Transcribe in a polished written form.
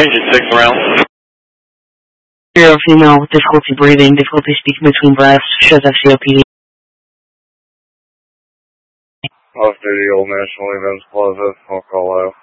Engine 6 around. Zero female with difficulty breathing, difficulty speaking between breaths, shows FCOPD. Off-duty Old National Events Plaza, I'll call out.